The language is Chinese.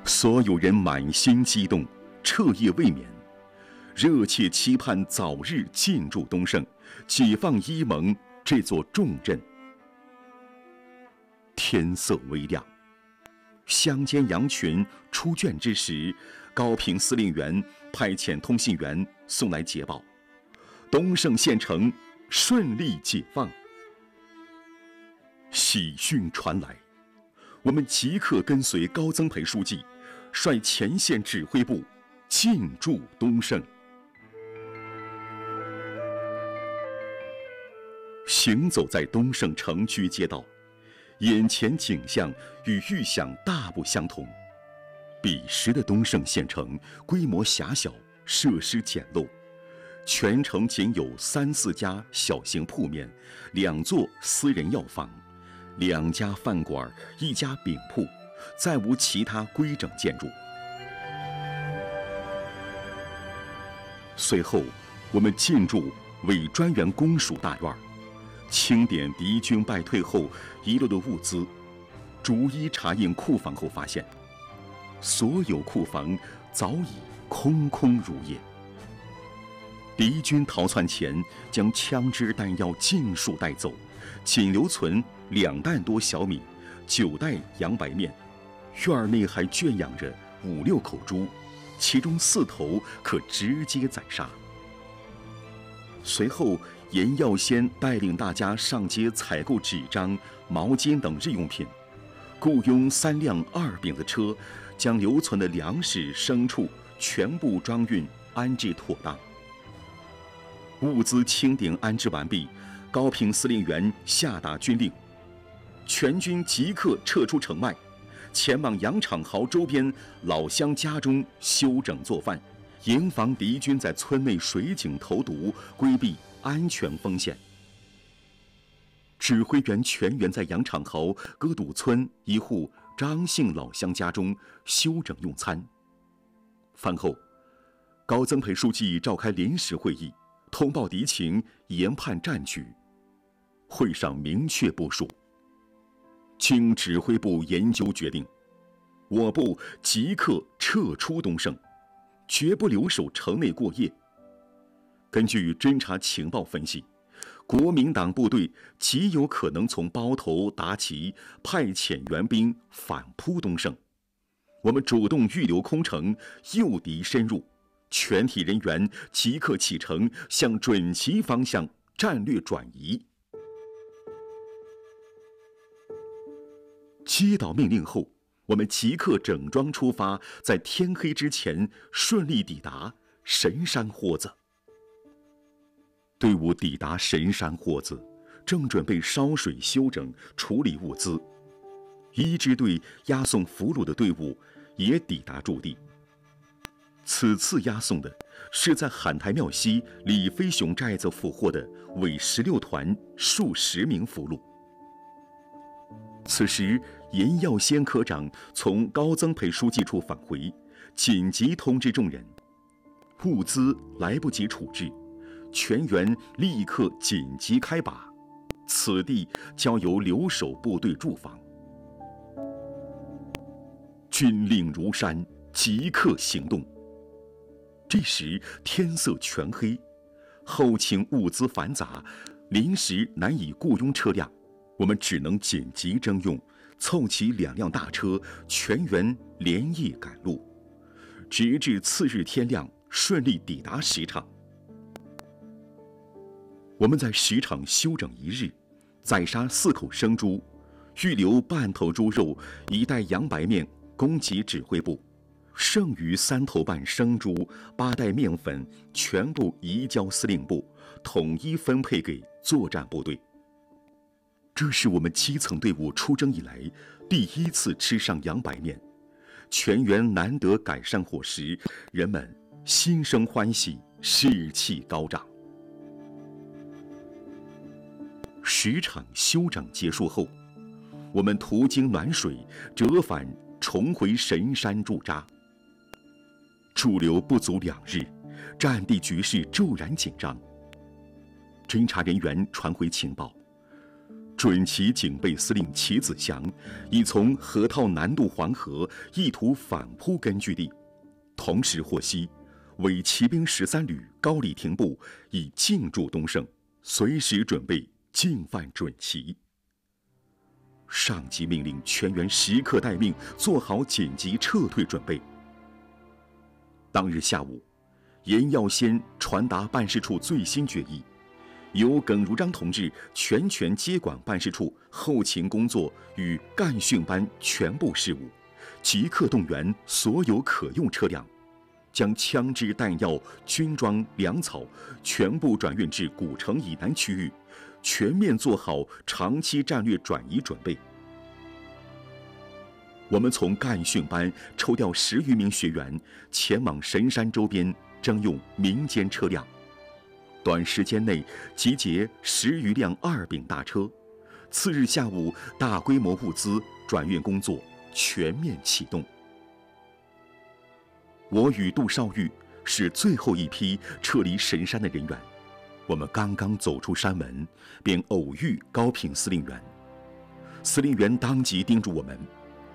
所有人满心激动，彻夜未眠，热切期盼早日进驻东胜，解放伊蒙这座重镇。天色微亮，乡间羊群出圈之时，高平司令员派遣通信员送来捷报：东胜县城顺利解放。喜讯传来，我们即刻跟随高增培书记，率前线指挥部进驻东胜。行走在东胜城区街道，眼前景象与预想大不相同。彼时的东胜县城规模狭小，设施简陋，全城仅有3、4家小型铺面，2座私人药房，2家饭馆，1家饼铺，再无其他规整建筑。随后，我们进驻伪专员公署大院，清点敌军败退后遗留的物资，逐一查验库房后发现，所有库房早已空空如也。敌军逃窜前将枪支弹药尽数带走，仅留存2担多小米、9袋洋白面，院内还圈养着5、6口猪，其中4头可直接宰杀。随后，严耀先带领大家上街采购纸张、毛巾等日用品，雇佣3辆2饼的车，将留存的粮食、牲畜全部装运安置妥当。物资清点安置完毕，高平司令员下达军令，全军即刻撤出城外，前往杨场壕周边老乡家中休整做饭，严防敌军在村内水井投毒，规避安全风险。指挥员全员在杨场壕戈堵村一户张姓老乡家中休整用餐。饭后，高增培书记召开临时会议，通报敌情，研判战局。会上明确部署：经指挥部研究决定，我部即刻撤出东胜，绝不留守城内过夜。根据侦察情报分析，国民党部队极有可能从包头、达旗派遣援兵反扑东胜。我们主动预留空城，诱敌深入，全体人员即刻启程，向准旗方向战略转移。接到命令后，我们即刻整装出发，在天黑之前顺利抵达神山豁子。队伍抵达神山豁子，正准备烧水休整处理物资，1支队押送俘虏的队伍也抵达驻地。此次押送的是在海台庙西李飞雄寨子俘获的伪16团数10名俘虏。此时，严耀先科长从高增培书记处返回，紧急通知众人，物资来不及处置，全员立刻紧急开拔，此地交由留守部队驻防。军令如山，即刻行动。这时天色全黑，后勤物资繁杂，临时难以雇佣车辆，我们只能紧急征用，凑齐2辆大车，全员连夜赶路，直至次日天亮，顺利抵达石场。我们在石场休整1日，宰杀4口生猪，预留半头猪肉、1袋洋白面供给指挥部，剩余3头半生猪、8袋面粉全部移交司令部，统一分配给作战部队。这是我们基层队伍出征以来第1次吃上洋白面，全员难得改善伙食，人们心生欢喜，士气高涨。石场休整结束后，我们途经暖水，折返重回神山驻扎。驻留不足2日，战地局势骤然紧张。侦察人员传回情报， 准旗警备司令齐子祥已从河套南渡黄河，意图反扑根据地。同时获悉，伪骑兵13旅高礼亭部已进驻东胜，随时准备进犯准旗。上级命令全员时刻待命，做好紧急撤退准备。当日下午，严耀先传达办事处最新决议，由耿如章同志全权接管办事处后勤工作与干训班全部事务，即刻动员所有可用车辆，将枪支弹药、军装、粮草全部转运至古城以南区域，全面做好长期战略转移准备。我们从干训班抽调10余名学员，前往神山周边征用民间车辆，短时间内集结10余辆2丙大车。次日下午，大规模物资转运工作全面启动。我与杜少玉是最后一批撤离神山的人员，我们刚刚走出山门，便偶遇高平司令员。司令员当即叮嘱我们